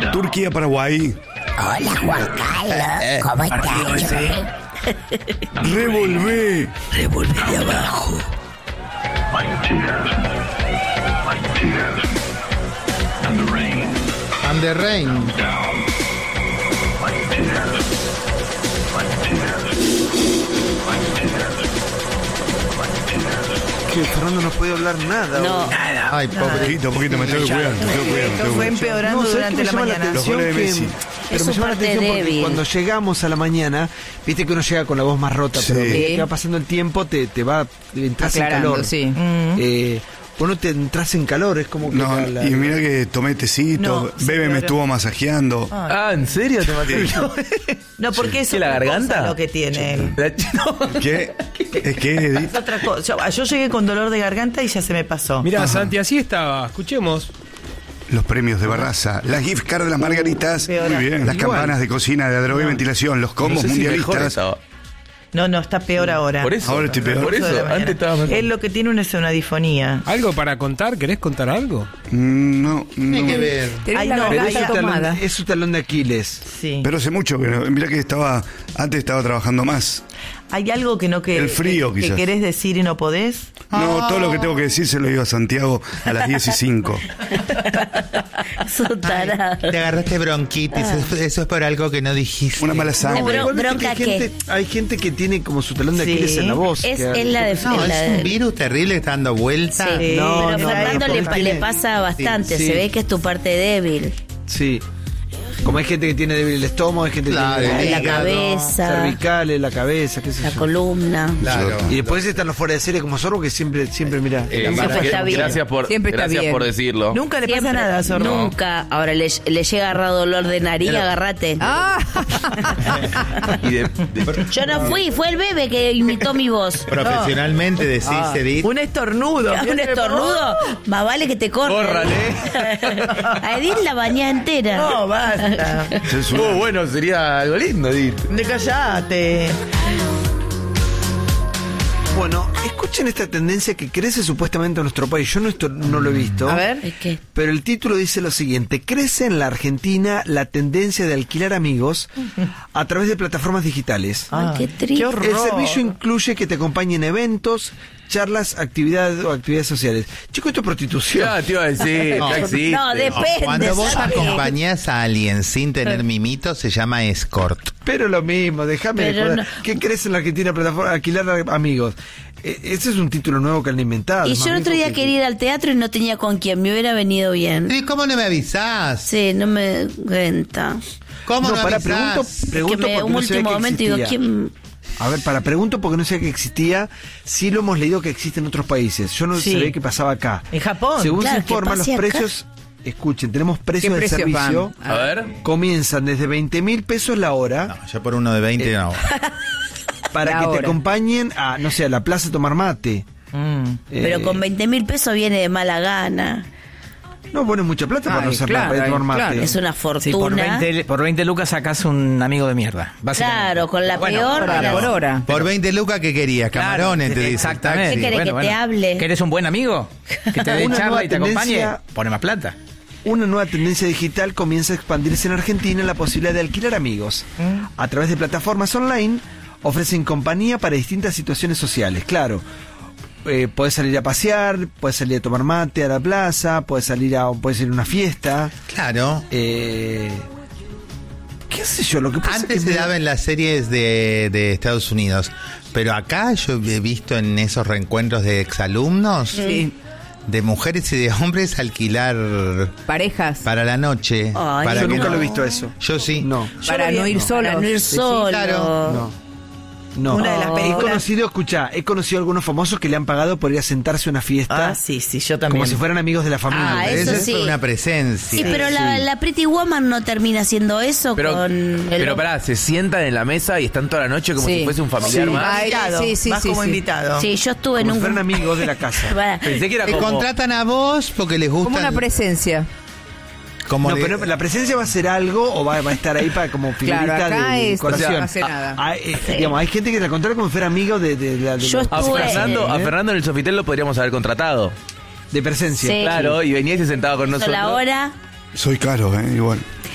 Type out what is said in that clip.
Turquía-Paraguay. Hola, Juan Carlos. ¿Cómo estás? Revolvé. Revolvé de abajo. And the rain. Que Fernando no puede hablar nada. No. Ay, Poquito, me tengo que cuidar. Esto fue empeorando ¿sabes durante qué la me llama mañana. Los goles de Messi. Pero Es me su llama la parte atención porque débil. cuando llegamos a la mañana, viste que uno llega con la voz más rota, Sí. pero a medida que va pasando el tiempo te va entras en Aclarando, calor. sí. Vos no te entras en calor, es como que No, y mira que tomé tecito, No, Bebe me claro. estuvo masajeando. Ah, ¿en serio te maté? No, porque es ¿Qué, la otra garganta? cosa lo que tiene él. No. ¿Qué? Es que, Edith, Es otra cosa. Yo llegué con dolor de garganta y ya se me pasó. Mira, Santi, así estaba. Escuchemos. los premios de Barraza, las gift cards de las margaritas, Peor. muy bien, las Igual. campanas de cocina, de Adrogué Ventilación, los combos No sé si mejor mundialistas. estaba. No, está peor ahora. Por eso. Ahora estoy peor. Por eso, de la mañana. antes estaba mejor. Él lo que tiene es una difonía. ¿Algo para contar? ¿Querés contar algo? No, Tiene que ver. Ay, no, Pero ay, es su talón de Aquiles. sí. pero hace mucho que no. Mira que antes estaba trabajando más. ¿Hay algo que no El frío, que quizás. querés decir y no podés? No, todo lo que tengo que decir se lo digo a Santiago a las 10:05. Su tarado. Te agarraste bronquitis. Eso es por algo que no dijiste. Una mala sangre. Bro- Igual viste bronca, que hay gente que tiene como su talón de Sí. Aquiles en la voz. Es que- la de... No, es la es un de- virus terrible que está dando vuelta. Sí. No, pero no, Fernando no, le, porque le tiene- pasa bastante. sí. Se ve que es tu parte débil. Sí. Como hay gente que tiene débil el estómago, hay gente que Claro, tiene el La hígado, cabeza, cervicales, la cabeza, qué sé la yo. columna. Claro. Y después están los fuera de serie como Zorro que siempre mira. Siempre está bien. Gracias por, Siempre está gracias bien. por decirlo. Nunca le Siempre, pasa nada, Zorro. Nunca. Ahora le llega a agarrar dolor de nariz, agárrate. Y Yo no fui, fue el bebé que imitó mi voz. Profesionalmente decís, Edith. Un estornudo. Un estornudo, más vale que te corre. Córrale. A Edith la bañé entera. No, basta. Bueno, sería algo lindo, Edith. De callate. Bueno, escuchen esta tendencia que crece supuestamente en nuestro país. Yo no lo he visto. A ver. ¿Es qué? Pero el título dice lo siguiente: crece en la Argentina la tendencia de alquilar amigos a través de plataformas digitales. Ay, qué triste. qué horror. El servicio incluye que te acompañen eventos, charlas, actividades sociales. Chico, esto es prostitución. Ya te iba a decir, No. ya existe. No, depende. Cuando vos ¿sabes? acompañás a alguien sin tener mimito, se llama escort. Pero lo mismo, déjame de Pero joder. no. ¿Qué crees en la Argentina plataforma alquilar amigos? Ese es un título nuevo que han inventado. Y más yo el bien otro día porque- quería ir al teatro y no tenía con quién. Me hubiera venido bien. ¿Y cómo no me avisás? Sí, no me cuenta. ¿Cómo no, No, para, avisás? pregunto que porque un no sabía último que momento digo, existía. ¿quién? A ver, pregunto porque no sé que existía. Sí lo hemos leído que existe en otros países. Yo no Sí. sabía que pasaba acá. En Japón. Según Claro, se que informa, los pase acá. precios... Escuchen, tenemos precios ¿Qué del precios servicio. van? A ver. Comienzan desde 20.000 pesos la hora No, yo por uno de 20 no. para La que te hora. acompañen a, no sé, a la plaza a tomar mate. Pero con 20.000 pesos viene de mala gana. No ponen mucha plata para Ay, no hacer claro, para tomar mate. claro. Es una Sí, fortuna. por 20 lucas sacás un amigo de mierda. Básicamente. Claro, con la Bueno, peor. Hora por hora. Por 20 lucas, ¿qué querías? Claro, Camarones, te dice. exactamente. ¿Qué querés, que te hable? ¿Querés un buen amigo? Que te dé Una charla nueva y te acompañe. tendencia- Pone más plata. Una nueva tendencia digital comienza a expandirse en Argentina, la posibilidad de alquilar amigos. A través de plataformas online ofrecen compañía para distintas situaciones sociales. Claro, puedes salir a pasear, puedes salir a tomar mate a la plaza, puedes ir a una fiesta. Claro. ¿Qué sé yo? Lo que pasa Antes es que se daba en las series de Estados Unidos, pero acá yo he visto en esos reencuentros de exalumnos, Sí. de mujeres y de hombres alquilar Parejas. para la noche. Ay, para yo que nunca no- lo he visto eso. Yo sí. No, Para no ir solos. Para no ir solo. claro. no. No. Una de las He películas. conocido algunos famosos que le han pagado por ir a sentarse a una fiesta Ah, sí, yo también. como si fueran amigos de la familia. Ah, Pero eso eso sí. es una presencia. Sí, pero la Pretty Woman no termina haciendo eso Pero, con el... pero pará, se sientan en la mesa y están toda la noche como Sí. si fuese un familiar Sí. más. Invitado. Vas como invitado. Sí, yo estuve en Como si un... fueran amigos de la casa. Pará. Pensé que era Te como... contratan a vos porque les gusta. Como una presencia. como No, le- pero la presencia va a ser algo o va a estar ahí para como figurita Claro, acá de es- decoración. o sea, no hace nada. Digamos, hay gente que la contrata como si fuera amigo de la Yo A estuve- Fernando en el Sofitel lo podríamos haber contratado. de presencia. Sí. Claro, y venía y se sentaba con nosotros. La hora... Soy caro, igual.